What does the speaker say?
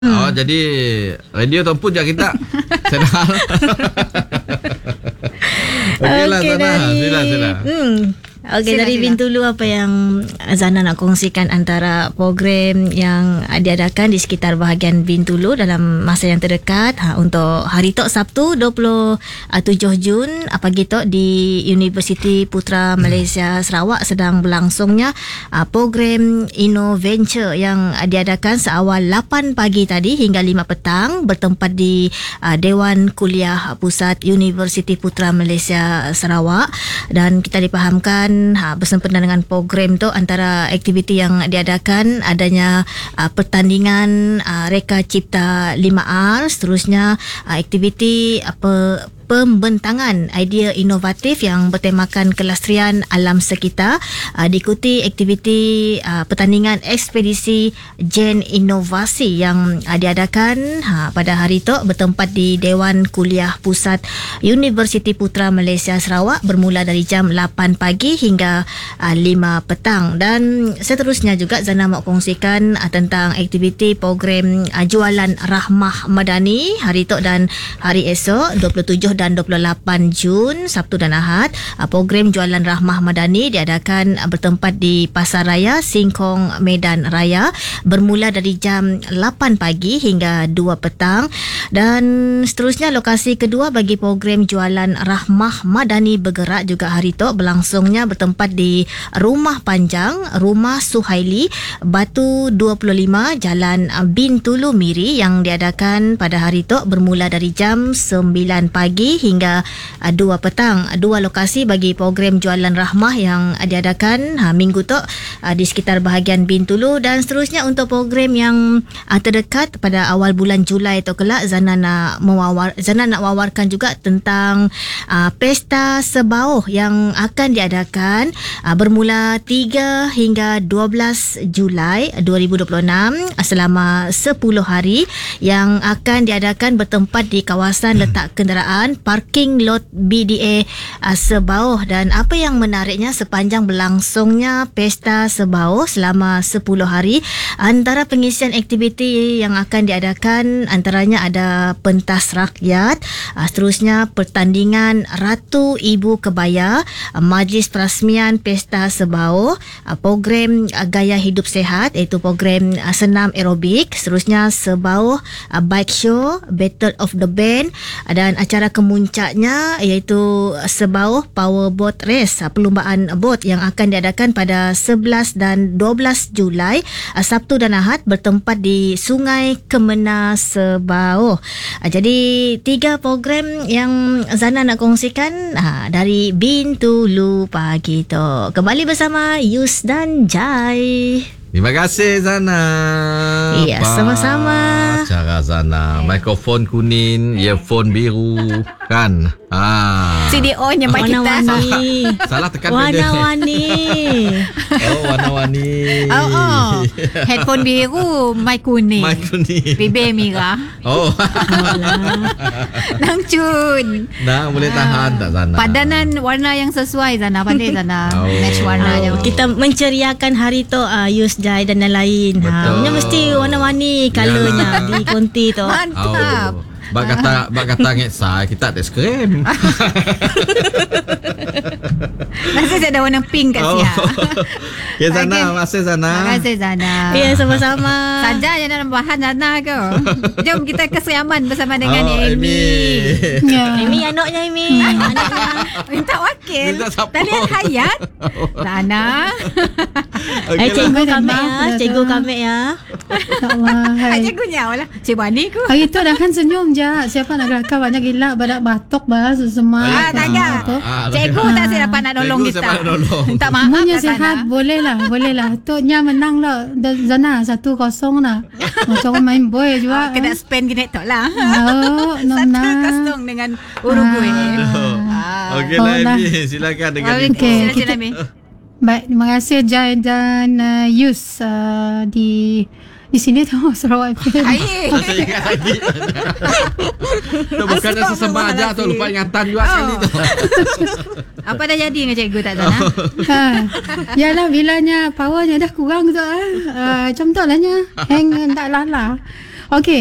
Oh, jadi radio tumpun je kita. Senang. Okeylah, Okey, Zana. Sila. Okey, dari Bintulu, apa yang Zana nak kongsikan antara program yang diadakan di sekitar bahagian Bintulu dalam masa yang terdekat untuk hari Tok Sabtu 27 Jun pagi Tok di Universiti Putra Malaysia Sarawak sedang berlangsungnya program InnoVenture yang diadakan seawal 8 pagi tadi hingga 5 petang bertempat di Dewan Kuliah Pusat Universiti Putra Malaysia Sarawak, dan kita dipahamkan bersempena dengan program tu antara aktiviti yang diadakan adanya pertandingan reka cipta 5R, seterusnya aktiviti pembentangan idea inovatif yang bertemakan kelestarian alam sekitar, diikuti aktiviti pertandingan ekspedisi Gen Inovasi yang diadakan pada hari itu bertempat di Dewan Kuliah Pusat Universiti Putra Malaysia Sarawak bermula dari jam 8 pagi hingga 5 petang. Dan seterusnya juga Zana mau kongsikan tentang aktiviti program jualan Rahmah Madani hari itu dan hari esok 27 dan 28 Jun Sabtu dan Ahad. Program jualan Rahmah Madani diadakan bertempat di Pasar Raya Singkong Medan Raya bermula dari jam 8 pagi hingga 2 petang. Dan seterusnya lokasi kedua bagi program jualan Rahmah Madani bergerak juga hari itu berlangsungnya bertempat di Rumah Panjang Rumah Suhaili Batu 25 Jalan Bintulu Miri yang diadakan pada hari itu bermula dari jam 9 pagi hingga 2 petang. Dua lokasi bagi program jualan Rahmah yang diadakan minggu tu di sekitar bahagian Bintulu. Dan seterusnya untuk program yang terdekat pada awal bulan Julai tu kelak, Zana nak wawarkan juga tentang Pesta Sebauh yang akan diadakan bermula 3 hingga 12 Julai 2026 selama 10 hari yang akan diadakan bertempat di kawasan letak kenderaan parking lot BDA Sebauh. Dan apa yang menariknya sepanjang berlangsungnya Pesta Sebauh selama 10 hari, antara pengisian aktiviti yang akan diadakan antaranya ada pentas rakyat, seterusnya pertandingan Ratu Ibu Kebaya, majlis perasmian Pesta Sebauh, program gaya hidup sehat iaitu program senam aerobik, seterusnya Sebauh bike show, Battle of the Band, dan acara kemuncaknya iaitu Sebauh Power Boat Race, perlumbaan bot yang akan diadakan pada 11 dan 12 Julai Sabtu dan Ahad bertempat di Sungai Kemena Sebauh. Jadi 3 program yang Zana nak kongsikan dari Bintulu pagi tu. Kembali bersama Yus dan Jai. Terima kasih Zana. Ya, sama-sama. Cara Zana, mikrofon kuning, earphone biru kan. CDO-nya mic kita. Warna-warni. Salah tekan pedal. Warna-warni. Oh, warna-warni. Oh. Headphone biru, mic kuning. Mic kuning. BB merah. Oh. Nang Cun. Nah, boleh tahan tak Zana? Padanan warna yang sesuai Zana. Pandai Zana. Match warnanya. Kita menceriakan hari tu Yus, Jai dan lain-lain. Betul. Mesti warna-warni colornya di konti tu. Mantap. Bak kata ngek saya kita tak screen. Masih ada warna pink kat siap. Ya Zana, masih Zana. Terima kasih Zana. Ya, sama-sama. Saja yang dalam bahan Zana ke. Jom kita ke Seriaman bersama dengan Amy. Amy anaknya Amy. Anaknya. Minta wakil. Minta support. Talian Hayat. Zana. Cikgu kami ya. Cikgu kami ya. Cikgu nyawa lah. Cik Bani ku. Hari tu dah kan senyum je. Siapa nak gelakkan banyak gila badak batuk bahas semua. Tak. Cikgu tak saya dapat nak tolong Cikgu kita. siapa nak tolong? Minta maaf Semuanya kat sihat. Zana. Boleh lah. Tu nya menang lah. Zana 1-0 lah. Macam orang main boy juga. Kena spend gini tok lah. Oh, 1-0 dengan Uruguay. Okey Oh, lah dah. Amy, silakan dengan Okey, Sila Amy. Baik, terima kasih Jai dan Yus di sini tu Sarawak FM. Air. Saya ingat lagi. Tu bukan dah sesembah aja tu, lupa ingatan juga kali tu. Apa dah jadi dengan cikgu tak Zana? Yalah, bilanya powernya dah kurang tu. Macam tu lah nya. Hang tak lala. Okey.